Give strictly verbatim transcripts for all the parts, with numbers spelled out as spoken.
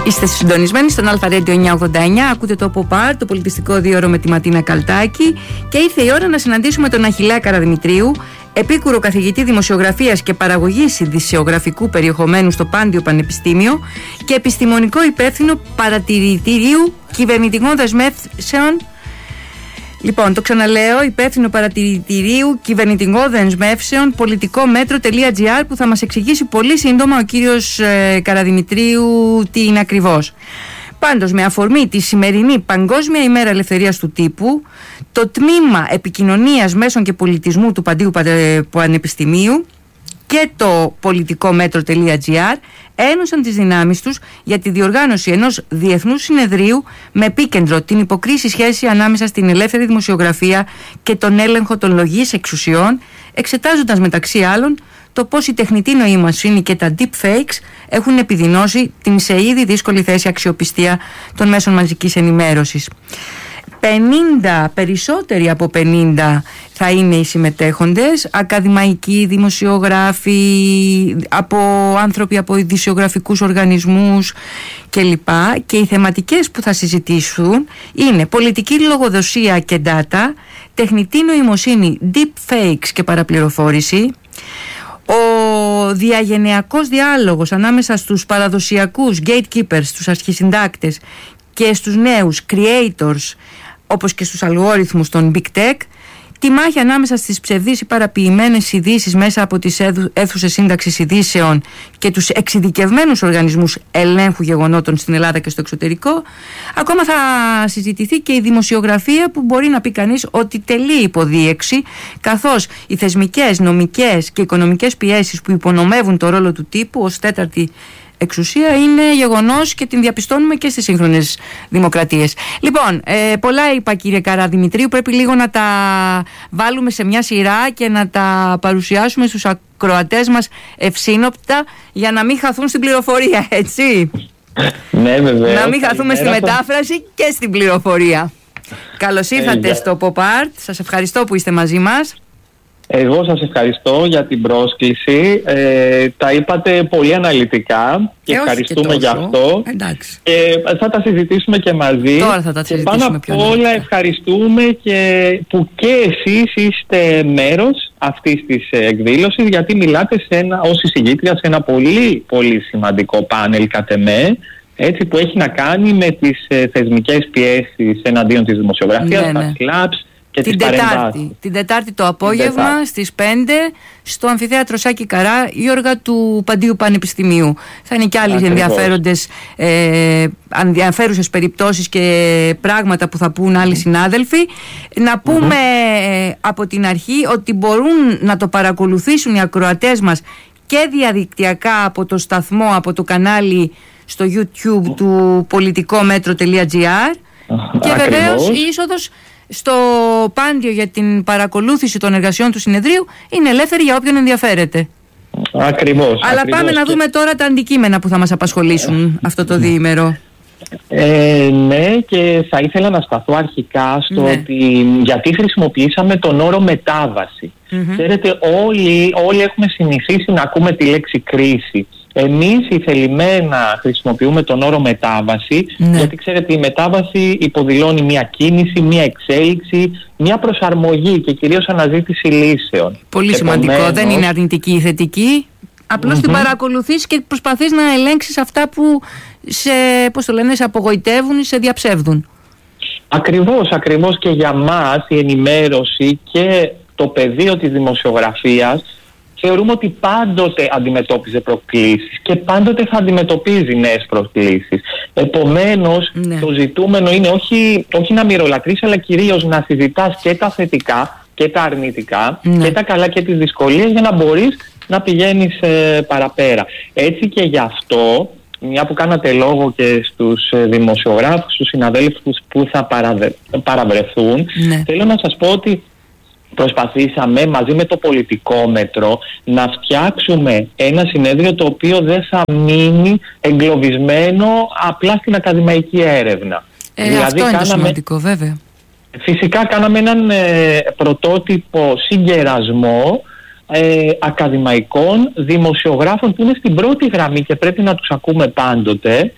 Είστε συντονισμένοι στον Αλφα Radio εννιακόσια ογδόντα εννιά. Ακούτε το Pop-Art, το πολιτιστικό δίωρο με τη Ματίνα Καλτάκη. Και ήρθε η ώρα να συναντήσουμε τον Αχιλλέα Καραδημητρίου, επίκουρο καθηγητή δημοσιογραφίας και παραγωγής ειδησιογραφικού περιεχομένου στο Πάντιο Πανεπιστήμιο και επιστημονικό υπεύθυνο παρατηρητηρίου κυβερνητικών δεσμεύσεων. Λοιπόν, το ξαναλέω, υπεύθυνο παρατηρητηρίου κυβερνητικών δεσμεύσεων πολιτικόμέτρο.gr, που θα μας εξηγήσει πολύ σύντομα ο κύριος ε, Καραδημητρίου τι είναι ακριβώς. Πάντως, με αφορμή τη σημερινή Παγκόσμια ημέρα ελευθερίας του τύπου, το τμήμα επικοινωνίας μέσων και πολιτισμού του Παντίου Πανεπιστημίου και το πολιτικόμέτρο.gr ένωσαν τις δυνάμεις τους για τη διοργάνωση ενός διεθνούς συνεδρίου με επίκεντρο την υποκρίση σχέση ανάμεσα στην ελεύθερη δημοσιογραφία και τον έλεγχο των λογής εξουσιών, εξετάζοντας μεταξύ άλλων το πώς η τεχνητή νοημοσύνη και τα deepfakes έχουν επιδεινώσει την σε ήδη δύσκολη θέση αξιοπιστία των μέσων μαζικής ενημέρωσης. πενήντα, περισσότεροι από πενήντα θα είναι οι συμμετέχοντες, ακαδημαϊκοί, δημοσιογράφοι, από άνθρωποι από ειδησιογραφικούς οργανισμούς κλπ. Και οι θεματικές που θα συζητήσουν είναι πολιτική λογοδοσία και data, τεχνητή νοημοσύνη, deepfakes και παραπληροφόρηση, ο διαγενειακός διάλογος ανάμεσα στους παραδοσιακούς gatekeepers, τους αρχισυντάκτες, και στους νέους creators, όπως και στους αλγόριθμους των big tech, τη μάχη ανάμεσα στις ψευδείς ή παραποιημένες ειδήσεις μέσα από τις αίθουσες σύνταξης ειδήσεων και τους εξειδικευμένους οργανισμούς ελέγχου γεγονότων στην Ελλάδα και στο εξωτερικό. Ακόμα θα συζητηθεί και η δημοσιογραφία, που μπορεί να πει κανείς ότι τελεί υποδίεξη, καθώς οι θεσμικές, νομικές και οικονομικές πιέσεις που υπονομεύουν το ρόλο του τύπου ως τέταρτη εξουσία είναι γεγονός και την διαπιστώνουμε και στις σύγχρονες δημοκρατίες. Λοιπόν, ε, πολλά είπα, κύριε Καραδημητρίου, πρέπει λίγο να τα βάλουμε σε μια σειρά και να τα παρουσιάσουμε στους ακροατές μας ευσύνοπτα, για να μην χαθούν στην πληροφορία, έτσι. Ναι, βέβαια. Να μην χαθούμε στη μετάφραση και στην πληροφορία. Καλώς ήρθατε ε, στο Pop-Art. Σας ευχαριστώ που είστε μαζί μας. Εγώ σας ευχαριστώ για την πρόσκληση. Ε, τα είπατε πολύ αναλυτικά και ε, ευχαριστούμε για αυτό. Εντάξει. Και θα τα συζητήσουμε και μαζί. Τώρα θα τα συζητήσουμε. Πάνω απ' όλα ευχαριστούμε και που και εσείς είστε μέρος αυτής της εκδήλωσης, γιατί μιλάτε σε ένα, ως εισηγήτρια σε ένα πολύ πολύ σημαντικό πάνελ κατ' εμέ, έτσι, που έχει να κάνει με τις ε, θεσμικές πιέσεις εναντίον της δημοσιογραφίας, ναι, τα ναι. κλαμπς. Και την, Τετάρτη, την Τετάρτη το απόγευμα Τετάρτη. στις πέντε στο Αμφιθέατρο Σάκη Καρά, Γιώργα του Παντίου Πανεπιστημίου. Θα είναι και άλλοι ενδιαφέροντες, ε, ενδιαφέρουσες περιπτώσεις και πράγματα που θα πούν άλλοι συνάδελφοι. Να πούμε mm-hmm. από την αρχή ότι μπορούν να το παρακολουθήσουν οι ακροατές μας και διαδικτυακά από το σταθμό, από το κανάλι στο YouTube mm. του πολιτικόμέτρο.gr και βεβαίως η είσοδος στο Πάντιο για την παρακολούθηση των εργασιών του συνεδρίου είναι ελεύθερη για όποιον ενδιαφέρεται. Ακριβώς. Αλλά ακριβώς. πάμε να δούμε τώρα τα αντικείμενα που θα μας απασχολήσουν αυτό το διήμερο. Ε, ναι, και θα ήθελα να σταθώ αρχικά στο ναι. ότι γιατί χρησιμοποιήσαμε τον όρο μετάβαση. Mm-hmm. Ξέρετε, όλοι, όλοι έχουμε συνηθίσει να ακούμε τη λέξη κρίση. Εμείς ηθελημένα χρησιμοποιούμε τον όρο μετάβαση, ναι. γιατί ξέρετε, η μετάβαση υποδηλώνει μια κίνηση, μια εξέλιξη, μια προσαρμογή και κυρίως αναζήτηση λύσεων. Πολύ σημαντικό, Επομένως... δεν είναι αρνητική ή θετική. Απλώς mm-hmm. την παρακολουθείς και προσπαθείς να ελέγξεις αυτά που σε, πώς το λένε, σε απογοητεύουν ή σε διαψεύδουν. Ακριβώς, ακριβώς, και για μας η ενημέρωση και το πεδίο της δημοσιογραφίας θεωρούμε ότι πάντοτε αντιμετώπιζε προκλήσεις και πάντοτε θα αντιμετωπίζει νέες προκλήσεις. Επομένως, ναι. το ζητούμενο είναι όχι, όχι να μυρολατρήσεις, αλλά κυρίως να συζητάς και τα θετικά και τα αρνητικά, ναι. και τα καλά και τις δυσκολίες, για να μπορείς να πηγαίνεις ε, παραπέρα. Έτσι και γι' αυτό, μια που κάνατε λόγο και στους ε, δημοσιογράφους, στους συναδέλφους που θα παραβε, παραβρεθούν, ναι. θέλω να σας πω ότι προσπαθήσαμε μαζί με το πολιτικόμετρο να φτιάξουμε ένα συνέδριο το οποίο δεν θα μείνει εγκλωβισμένο απλά στην ακαδημαϊκή έρευνα. Ε, δηλαδή, αυτό είναι κάναμε, το σημαντικό, βέβαια. Φυσικά κάναμε έναν ε, πρωτότυπο συγκερασμό ε, ακαδημαϊκών δημοσιογράφων που είναι στην πρώτη γραμμή και πρέπει να τους ακούμε πάντοτε,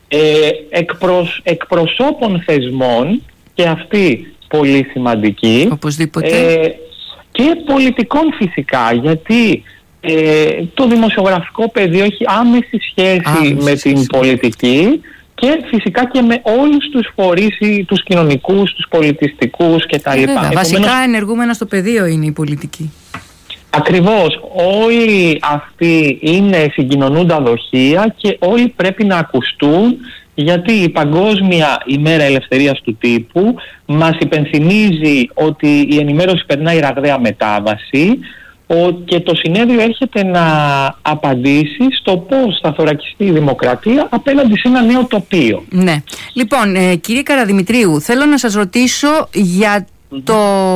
ε, εκπροσ, εκπροσώπων θεσμών, και αυτή πολύ σημαντική, οπωσδήποτε, ε, και πολιτικών φυσικά, γιατί ε, το δημοσιογραφικό πεδίο έχει άμεση σχέση άμεση με σχέση. την πολιτική και φυσικά και με όλους τους φορείς, τους κοινωνικούς, τους πολιτιστικούς κτλ. Βέβαια, βασικά ενεργούμενα στο πεδίο είναι η πολιτική. Ακριβώς, όλοι αυτοί είναι συγκοινωνούντα δοχεία και όλοι πρέπει να ακουστούν, γιατί η Παγκόσμια ημέρα ελευθερίας του τύπου μας υπενθυμίζει ότι η ενημέρωση περνάει ραγδαία μετάβαση και το συνέδριο έρχεται να απαντήσει στο πώς θα θωρακιστεί η δημοκρατία απέναντι σε ένα νέο τοπίο. Ναι. Λοιπόν, ε, κύριε Καραδημητρίου, θέλω να σας ρωτήσω για το...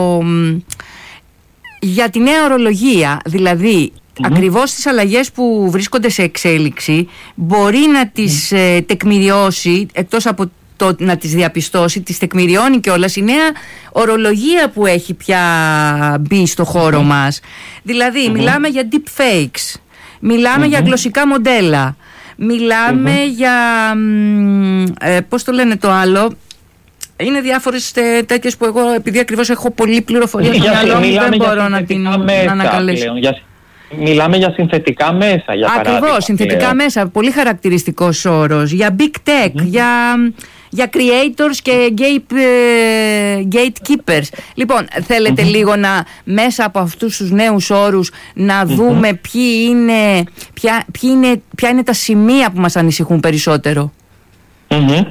για τη νέα ορολογία, δηλαδή mm-hmm. ακριβώς τις αλλαγές που βρίσκονται σε εξέλιξη, μπορεί να τις mm. ε, τεκμηριώσει, εκτός από το να τις διαπιστώσει, τις τεκμηριώνει κιόλας η νέα ορολογία που έχει πια μπει στο χώρο mm-hmm. μας. Δηλαδή mm-hmm. μιλάμε για deep fakes, μιλάμε mm-hmm. για γλωσσικά μοντέλα, μιλάμε mm-hmm. για ε, πώς το λένε το άλλο. Είναι διάφορες τε, τέτοιες που εγώ, επειδή ακριβώς έχω πολλή πληροφορία στο μυαλό μου, δεν μπορώ να την ανακαλέσω. Για, μιλάμε για συνθετικά μέσα, για Ακριβώς, παράδειγμα, συνθετικά πλέον. μέσα, πολύ χαρακτηριστικός όρος. Για big tech, mm-hmm. για, για creators και gate, gatekeepers. Λοιπόν, θέλετε mm-hmm. λίγο να, μέσα από αυτούς τους νέους όρους, να mm-hmm. δούμε ποιοι είναι, ποια, ποιοι είναι, ποια είναι τα σημεία που μας ανησυχούν περισσότερο. Mm-hmm.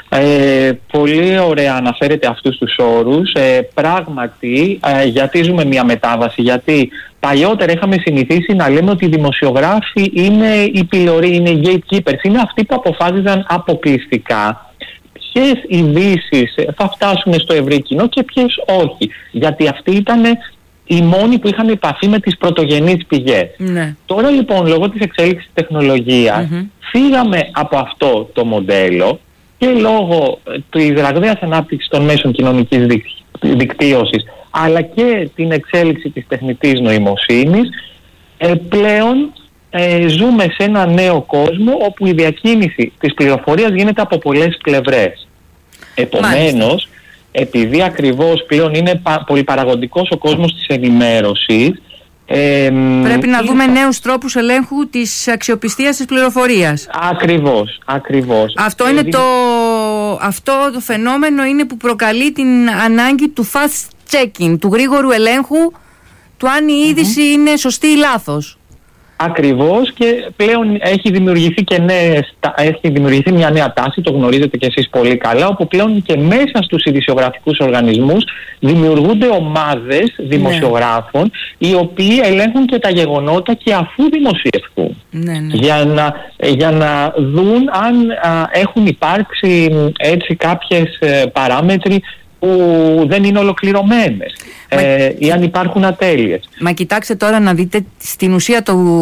Ε, πολύ ωραία αναφέρετε αυτούς τους όρους. ε, Πράγματι ε, γιατί ζούμε μια μετάβαση, γιατί παλιότερα είχαμε συνηθίσει να λέμε ότι οι δημοσιογράφοι είναι οι πυλωροί, είναι οι gatekeepers, είναι αυτοί που αποφάσιζαν αποκλειστικά ποιες ειδήσεις θα φτάσουν στο ευρύ κοινό και ποιες όχι, γιατί αυτοί ήταν οι μόνοι που είχαν επαφή με τις πρωτογενείς πηγές. Ναι. Τώρα λοιπόν, λόγω της εξέλιξης τεχνολογίας mm-hmm. φύγαμε από αυτό το μοντέλο και λόγω της ραγδαίας ανάπτυξης των μέσων κοινωνικής δικτύωσης, αλλά και την εξέλιξη της τεχνητής νοημοσύνης, ε, πλέον ε, ζούμε σε ένα νέο κόσμο όπου η διακίνηση της πληροφορίας γίνεται από πολλές πλευρές. Επομένως, Μάλιστα. επειδή ακριβώς πλέον είναι πα, πολυπαραγωγικός ο κόσμος της ενημέρωσης, Ε, πρέπει να δούμε νέους τρόπους ελέγχου της αξιοπιστίας της πληροφορίας. Ακριβώς, ακριβώς. Αυτό, είναι το, αυτό το φαινόμενο είναι που προκαλεί την ανάγκη του fast checking, του γρήγορου ελέγχου του αν η είδηση mm-hmm. είναι σωστή ή λάθος. Ακριβώς, και πλέον έχει δημιουργηθεί, και νέες, έχει δημιουργηθεί μια νέα τάση, το γνωρίζετε και εσείς πολύ καλά, όπου πλέον και μέσα στους ειδησιογραφικούς οργανισμούς δημιουργούνται ομάδες δημοσιογράφων, ναι. οι οποίοι ελέγχουν και τα γεγονότα και αφού δημοσιευτούν, ναι, ναι. Για, να, για να δουν αν α, έχουν υπάρξει έτσι κάποιες ε, παράμετροι που δεν είναι ολοκληρωμένες. Μα... Ε, ή αν υπάρχουν ατέλειες. Μα κοιτάξτε τώρα να δείτε στην ουσία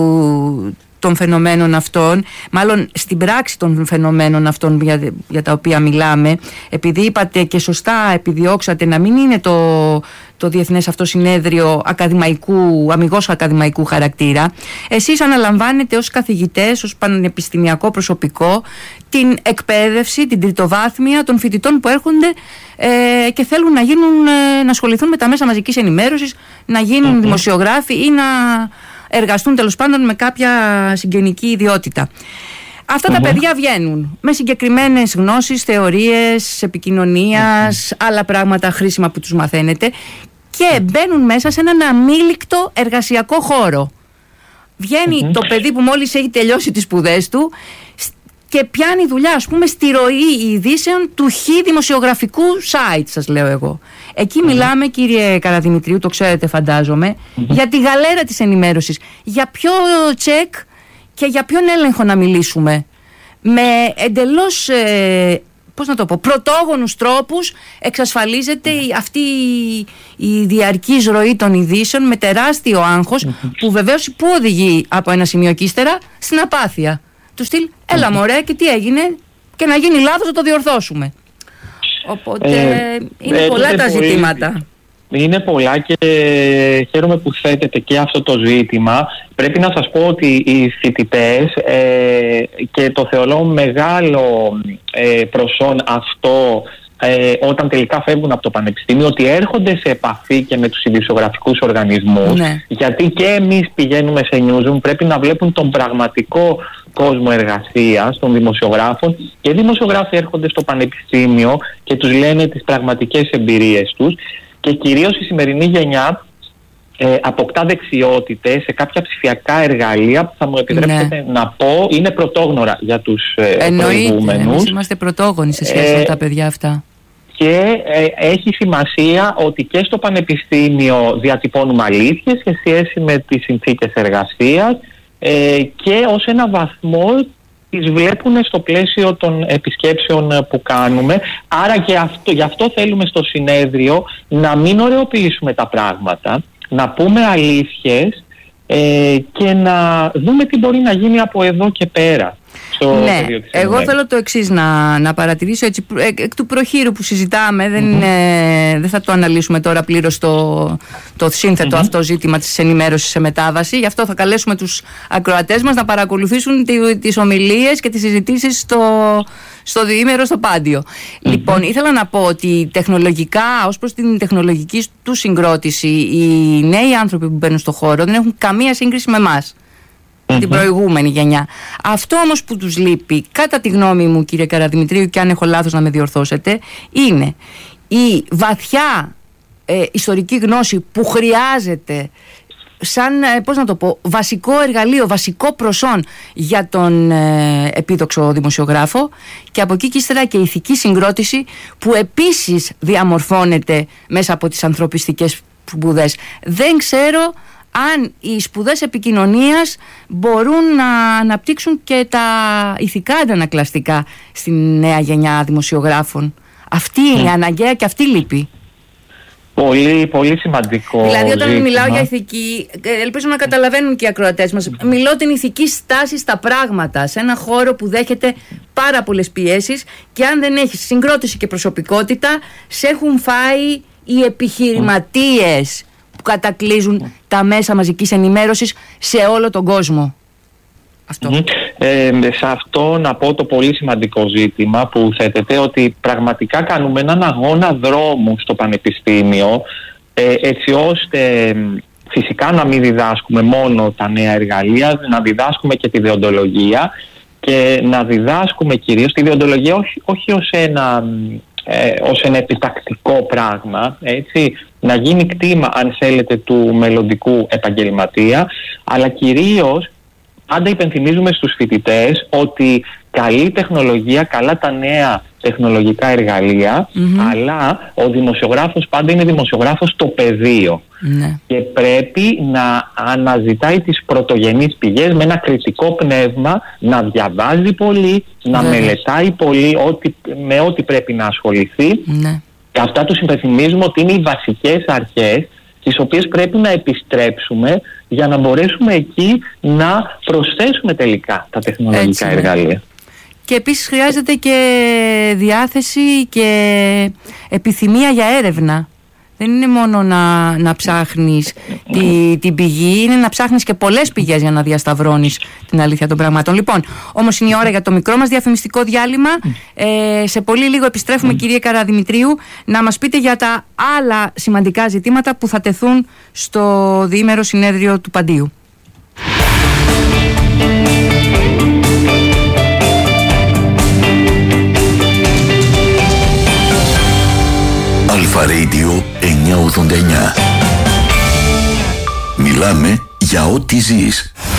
του, των φαινομένων αυτών, μάλλον στην πράξη των φαινομένων αυτών για, για τα οποία μιλάμε, επειδή είπατε και σωστά επιδιώξατε να μην είναι το, το Διεθνές αυτό συνέδριο ακαδημαϊκού, αμιγώς ακαδημαϊκού χαρακτήρα, εσείς αναλαμβάνετε ως καθηγητές, ως πανεπιστημιακό προσωπικό, την εκπαίδευση, την τριτοβάθμια των φοιτητών που έρχονται ε, και θέλουν να, γίνουν, ε, να ασχοληθούν με τα μέσα μαζικής ενημέρωσης, να γίνουν mm-hmm. δημοσιογράφοι ή να εργαστούν τέλος πάντων με κάποια συγγενική ιδιότητα. Αυτά mm-hmm. τα παιδιά βγαίνουν με συγκεκριμένες γνώσεις, θεωρίες, επικοινωνίας, mm-hmm. άλλα πράγματα χρήσιμα που τους μαθαίνετε και μπαίνουν μέσα σε έναν αμήλικτο εργασιακό χώρο. Βγαίνει mm-hmm. το παιδί που μόλις έχει τελειώσει τις σπουδές του και πιάνει δουλειά, ας πούμε, στη ροή ειδήσεων του χ δημοσιογραφικού site, σας λέω εγώ. Εκεί mm-hmm. μιλάμε, κύριε Καραδημητρίου, το ξέρετε φαντάζομαι, mm-hmm. για τη γαλέρα της ενημέρωσης. Για ποιο τσεκ και για ποιον έλεγχο να μιλήσουμε. Με εντελώς, ε, πώς να το πω, πρωτόγονους τρόπους εξασφαλίζεται mm-hmm. αυτή η, η διαρκής ροή των ειδήσεων με τεράστιο άγχος mm-hmm. που βεβαίως που οδηγεί από ένα σημείο και ύστερα στην απάθεια. Του στυλ, έλα μωρέ, και τι έγινε, και να γίνει λάθος να το διορθώσουμε. Οπότε ε, είναι ε, πολλά τα πολύ, ζητήματα. Είναι πολλά και χαίρομαι που θέτετε και αυτό το ζήτημα. Πρέπει να σας πω ότι οι φοιτητές ε, και το θεωρώ μεγάλο ε, προσόν αυτό ε, όταν τελικά φεύγουν από το πανεπιστήμιο, ότι έρχονται σε επαφή και με τους ειδησιογραφικούς οργανισμούς, ναι. γιατί και εμείς πηγαίνουμε σε newsroom, πρέπει να βλέπουν τον πραγματικό κόσμο εργασίας των δημοσιογράφων, και οι δημοσιογράφοι έρχονται στο πανεπιστήμιο και τους λένε τις πραγματικές εμπειρίες τους, και κυρίως η σημερινή γενιά ε, αποκτά δεξιότητες σε κάποια ψηφιακά εργαλεία που θα μου επιτρέψετε ναι. να πω είναι πρωτόγνωρα για τους ε, προηγούμενους. Εμείς είμαστε πρωτόγονοι σε σχέση ε, με τα παιδιά αυτά. Και ε, έχει σημασία ότι και στο πανεπιστήμιο διατυπώνουμε αλήθειες σε σχέση με τις συνθήκες εργασίας ε, και ως ένα βαθμό τις βλέπουν στο πλαίσιο των επισκέψεων που κάνουμε. Άρα και αυτό, γι' αυτό θέλουμε στο συνέδριο να μην ωρεοποιήσουμε τα πράγματα, να πούμε αλήθειες ε, και να δούμε τι μπορεί να γίνει από εδώ και πέρα. Ναι, εγώ θέλω το εξής να, να παρατηρήσω έτσι, εκ, εκ του προχείρου που συζητάμε, δεν, mm-hmm. είναι, δεν θα το αναλύσουμε τώρα πλήρως το, το σύνθετο mm-hmm. αυτό ζήτημα της ενημέρωσης σε μετάβαση. Γι' αυτό θα καλέσουμε τους ακροατές μας να παρακολουθήσουν τη, τις ομιλίες και τις συζητήσεις στο, στο διήμερο στο Πάντιο. Mm-hmm. Λοιπόν, ήθελα να πω ότι τεχνολογικά, ως προς την τεχνολογική του συγκρότηση, οι νέοι άνθρωποι που μπαίνουν στο χώρο δεν έχουν καμία σύγκριση με εμάς. Mm-hmm. Την προηγούμενη γενιά. Αυτό όμως που τους λείπει, κατά τη γνώμη μου, κύριε Καραδημητρίου, και αν έχω λάθος να με διορθώσετε, είναι η βαθιά ε, ιστορική γνώση που χρειάζεται σαν, ε, πώς να το πω, βασικό εργαλείο, βασικό προσόν για τον ε, επίδοξο δημοσιογράφο, και από εκεί και ύστερα και η ηθική συγκρότηση που επίσης διαμορφώνεται μέσα από τις ανθρωπιστικές σπουδές. Δεν ξέρω αν οι σπουδές επικοινωνίας μπορούν να αναπτύξουν και τα ηθικά αντανακλαστικά στην νέα γενιά δημοσιογράφων. Αυτή είναι mm. αναγκαία και αυτή λείπει. Πολύ, πολύ σημαντικό. Δηλαδή, όταν ζήτημα. μιλάω για ηθική, ελπίζω να καταλαβαίνουν και οι ακροατές μας, μιλώ την ηθική στάση στα πράγματα, σε ένα χώρο που δέχεται πάρα πολλές πιέσεις, και αν δεν έχεις συγκρότηση και προσωπικότητα, σε έχουν φάει οι επιχειρηματίες mm. που κατακλείζουν τα μέσα μαζικής ενημέρωσης σε όλο τον κόσμο. Αυτό. Mm-hmm. Ε, σε αυτό να πω το πολύ σημαντικό ζήτημα που θέτεται, ότι πραγματικά κάνουμε έναν αγώνα δρόμου στο πανεπιστήμιο, ε, έτσι ώστε φυσικά να μην διδάσκουμε μόνο τα νέα εργαλεία, να διδάσκουμε και τη δεοντολογία, και να διδάσκουμε κυρίως τη δεοντολογία όχι, όχι ως ένα... Ε, ως ένα επιτακτικό πράγμα, έτσι, να γίνει κτήμα, αν θέλετε, του μελλοντικού επαγγελματία, αλλά κυρίως πάντα υπενθυμίζουμε στους φοιτητές ότι καλή τεχνολογία, καλά τα νέα τεχνολογικά εργαλεία, mm-hmm. αλλά ο δημοσιογράφος πάντα είναι δημοσιογράφος στο πεδίο. Mm-hmm. Και πρέπει να αναζητάει τις πρωτογενείς πηγές με ένα κριτικό πνεύμα, να διαβάζει πολύ, να mm-hmm. μελετάει πολύ ό,τι, με ό,τι πρέπει να ασχοληθεί. Mm-hmm. Και αυτά τους υπενθυμίζουμε ότι είναι οι βασικές αρχές τις οποίες πρέπει να επιστρέψουμε για να μπορέσουμε εκεί να προσθέσουμε τελικά τα τεχνολογικά Έτσι, εργαλεία. Και επίσης χρειάζεται και διάθεση και επιθυμία για έρευνα. Δεν είναι μόνο να, να ψάχνεις τη, την πηγή, είναι να ψάχνεις και πολλές πηγές για να διασταυρώνεις την αλήθεια των πραγμάτων. Λοιπόν, όμως είναι η ώρα για το μικρό μας διαφημιστικό διάλειμμα. Ε, σε πολύ λίγο επιστρέφουμε, κυρία Καραδημητρίου, να μας πείτε για τα άλλα σημαντικά ζητήματα που θα τεθούν στο διήμερο συνέδριο του Παντίου. Αλφα Radio εννιακόσια ογδόντα εννιά. Μιλάμε για ό,τι ζεις.